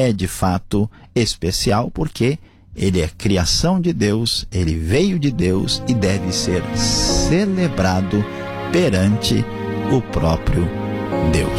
é de fato especial porque ele é criação de Deus, ele veio de Deus e deve ser celebrado perante o próprio Deus.